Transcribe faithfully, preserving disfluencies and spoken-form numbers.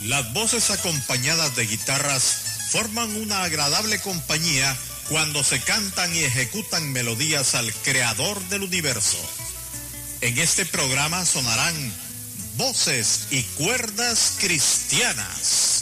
Las voces acompañadas de guitarras forman una agradable compañía cuando se cantan y ejecutan melodías al creador del universo. En este programa sonarán voces y cuerdas cristianas.